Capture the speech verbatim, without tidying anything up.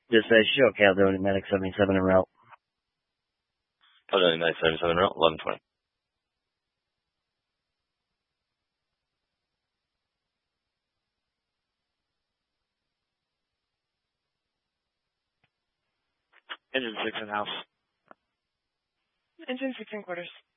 Dispatch, show Caledonia Medic seventy-seven en route. Caledonia Medic seventy-seven en route, eleven twenty. Engine six in house. Engine six in quarters.